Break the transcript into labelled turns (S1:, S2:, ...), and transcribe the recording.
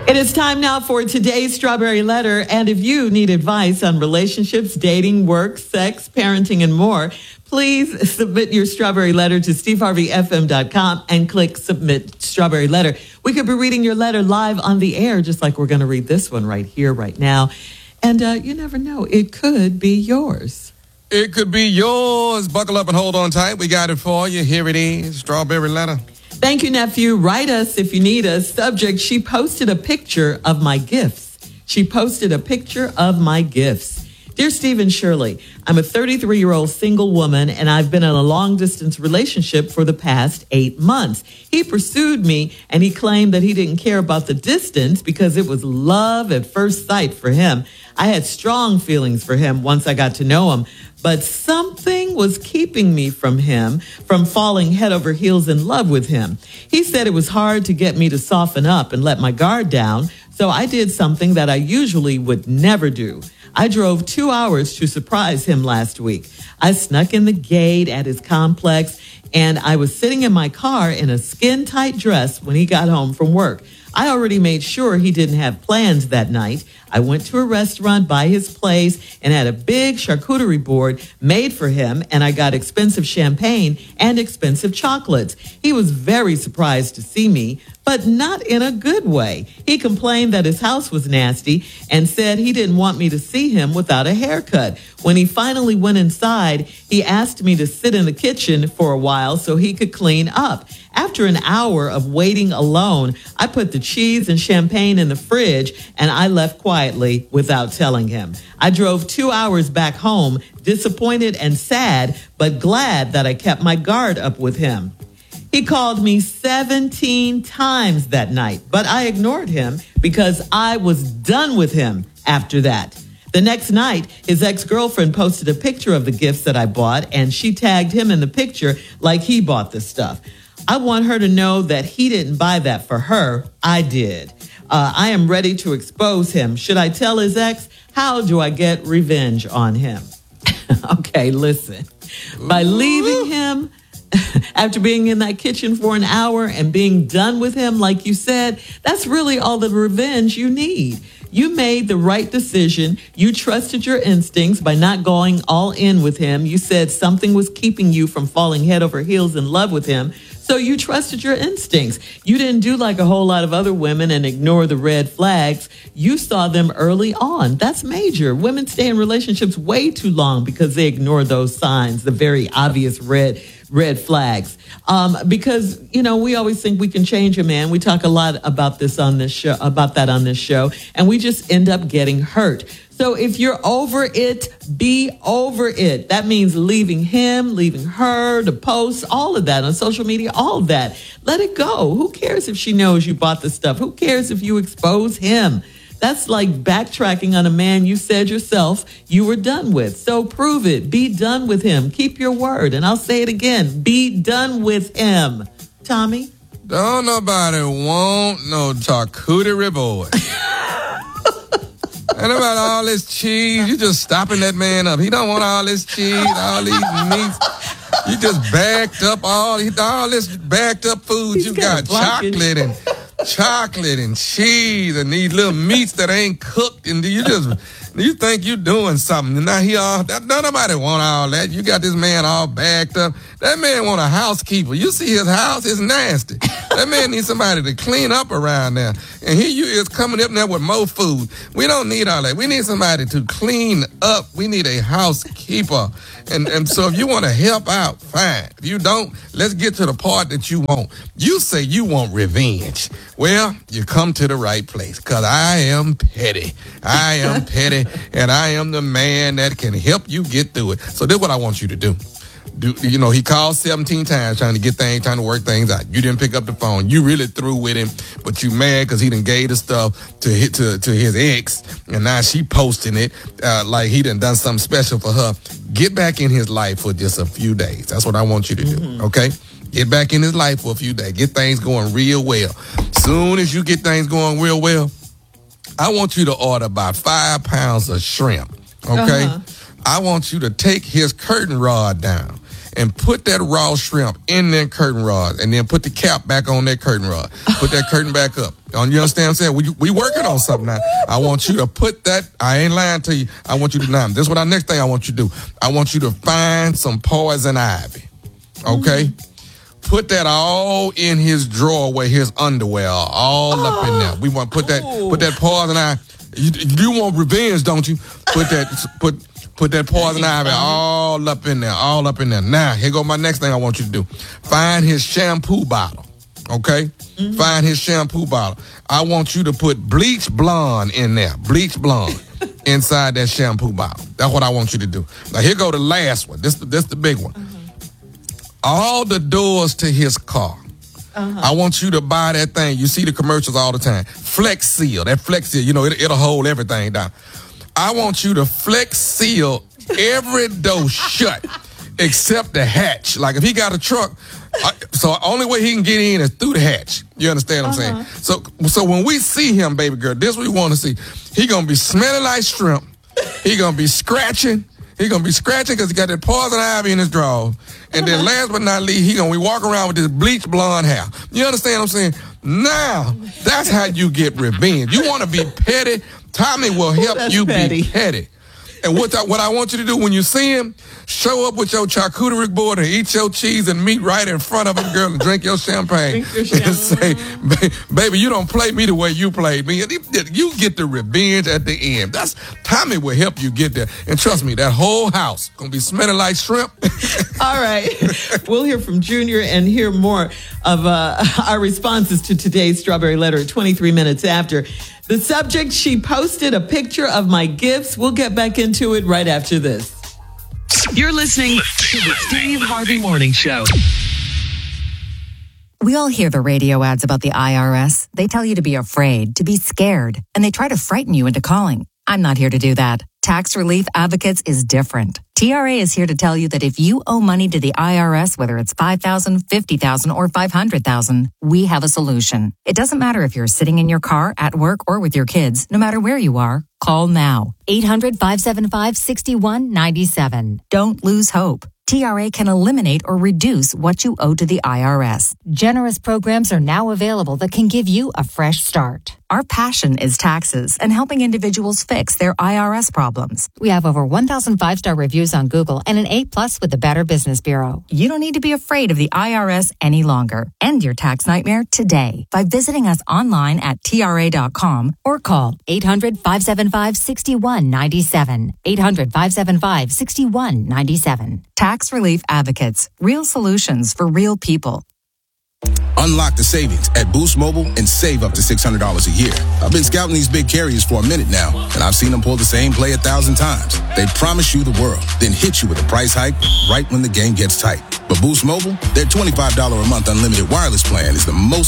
S1: It is time now for today's Strawberry Letter. And if you need advice on relationships, dating, work, sex, parenting, and more, please submit your Strawberry Letter to steveharveyfm.com and click Submit Strawberry Letter. We could be reading your letter live on the air, just like we're going to read this one right here, right now. And you never know, it could be yours.
S2: It could be yours. Buckle up and hold on tight. We got it for you. Here it is, Strawberry Letter.
S1: Thank you, nephew. Write us if you need us. Subject, she posted a picture of my gifts. She posted a picture of my gifts. Dear Steve and Shirley, I'm a 33-year-old single woman, and I've been in a long-distance relationship for the past 8 months. He pursued me, and he claimed that he didn't care about the distance because it was love at first sight for him. I had strong feelings for him once I got to know him, but something was keeping me from him, from falling head over heels in love with him. He said it was hard to get me to soften up and let my guard down, so I did something that I usually would never do. I drove 2 hours to surprise him last week. I snuck in the gate at his complex, and I was sitting in my car in a skin-tight dress when he got home from work. I already made sure he didn't have plans that night. I went to a restaurant by his place and had a big charcuterie board made for him, and I got expensive champagne and expensive chocolates. He was very surprised to see me, but not in a good way. He complained that his house was nasty and said he didn't want me to see him without a haircut. When he finally went inside, he asked me to sit in the kitchen for a while so he could clean up. After an hour of waiting alone, I put the cheese and champagne in the fridge, and I left quietly without telling him. I drove 2 hours back home, disappointed and sad, but glad that I kept my guard up with him. He called me 17 times that night, but I ignored him because I was done with him after that. The next night, his ex-girlfriend posted a picture of the gifts that I bought, and she tagged him in the picture like he bought the stuff. I want her to know that he didn't buy that for her. I did. I am ready to expose him. Should I tell his ex? How do I get revenge on him? Okay, listen. By leaving him after being in that kitchen for an hour and being done with him, like you said, that's really all the revenge you need. You made the right decision. You trusted your instincts by not going all in with him. You said something was keeping you from falling head over heels in love with him. So you trusted your instincts. You didn't do like a whole lot of other women and ignore the red flags. You saw them early on. That's major. Women stay in relationships way too long because they ignore those signs, the very obvious red flags. Because, you know, we always think we can change a man. We talk a lot about this on this show, about that on this show, and we just end up getting hurt. So if you're over it, be over it. That means leaving him, leaving her, the posts, all of that on social media, all of that. Let it go. Who cares if she knows you bought the stuff? Who cares if you expose him? That's like backtracking on a man you said yourself you were done with. So prove it. Be done with him. Keep your word. And I'll say it again. Be done with him. Tommy?
S2: Don't nobody want no charcuterie board. And about all this cheese, you just stopping that man up. He don't want all this cheese, all these meats. You just backed up all this backed up food. You got chocolate and cheese and these little meats that ain't cooked, and you think you doing something. And now nobody want all that. You got this man all backed up. That man want a housekeeper. You see his house is nasty. That man needs somebody to clean up around there. And here you is coming up there with more food. We don't need all that. We need somebody to clean up. We need a housekeeper. And so if you want to help out, fine. If you don't, let's get to the part that you want. You say you want revenge. Well, you come to the right place, because I am petty. I am petty, and I am the man that can help you get through it. So this is what I want you to do. He called 17 times trying to work things out. You didn't pick up the phone. You really through with him, but you mad because he done gave the stuff to his ex, and now she posting it like he done something special for her. Get back in his life for just a few days. That's what I want you to do, okay? Get back in his life for a few days. Get things going real well. Soon as you get things going real well, I want you to order about 5 pounds of shrimp, okay? I want you to take his curtain rod down and put that raw shrimp in that curtain rod, and then put the cap back on that curtain rod. Put that curtain back up. You understand what I'm saying? We working on something now. I want you to put that, I ain't lying to you, I want you to, now, this is what our next thing I want you to do. I want you to find some poison ivy, okay? Put that all in his drawer where his underwear are, all up in there. We want to put that poison ivy. You want revenge, don't you? Put that poison ivy all up in there, all up in there. Now, here go my next thing I want you to do. Find his shampoo bottle, okay? Mm-hmm. Find his shampoo bottle. I want you to put bleach blonde in there, bleach blonde, inside that shampoo bottle. That's what I want you to do. Now, here go the last one. This the big one. Mm-hmm. All the doors to his car. I want you to buy that thing. You see the commercials all the time. Flex Seal. That Flex Seal, you know, it'll hold everything down. I want you to Flex Seal every door shut except the hatch. Like if he got a truck, so the only way he can get in is through the hatch. You understand what I'm saying? So when we see him, baby girl, this is what we want to see. He going to be smelling like shrimp. He going to be scratching. He going to be scratching because he got that poison ivy in his drawers. And then last but not least, he going to be walking around with this bleach blonde hair. You understand what I'm saying? Now, that's how you get revenge. You want to be petty? Tommy will help you be petty. And what I want you to do when you see him, show up with your charcuterie board and eat your cheese and meat right in front of him, girl, and drink your champagne. And say, baby, you don't play me the way you played me. You get the revenge at the end. Tommy will help you get there. And trust me, that whole house going to be smelling like shrimp.
S1: All right. We'll hear from Junior and hear more of our responses to today's Strawberry Letter at 23 minutes after. The subject, she posted a picture of my gifts. We'll get back into it right after this.
S3: You're listening to the Steve Harvey Morning Show.
S4: We all hear the radio ads about the IRS. They tell you to be afraid, to be scared, and they try to frighten you into calling. I'm not here to do that. Tax Relief Advocates is different. TRA is here to tell you that if you owe money to the IRS, whether it's $5,000, $50,000, or $500,000, we have a solution. It doesn't matter if you're sitting in your car, at work, or with your kids. No matter where you are, call now. 800-575-6197. Don't lose hope. TRA can eliminate or reduce what you owe to the IRS. Generous programs are now available that can give you a fresh start. Our passion is taxes and helping individuals fix their IRS problems. We have over 1,000 5-star reviews on Google and an A+ with the Better Business Bureau. You don't need to be afraid of the IRS any longer. End your tax nightmare today by visiting us online at TRA.com or call 800-575-6197. 800-575-6197. Tax Relief Advocates. Real solutions for real people.
S5: Unlock the savings at Boost Mobile and save up to $600 a year. I've been scouting these big carriers for a minute now, and I've seen them pull the same play 1,000 times. They promise you the world, then hit you with a price hike right when the game gets tight. But Boost Mobile, their $25 a month unlimited wireless plan is the most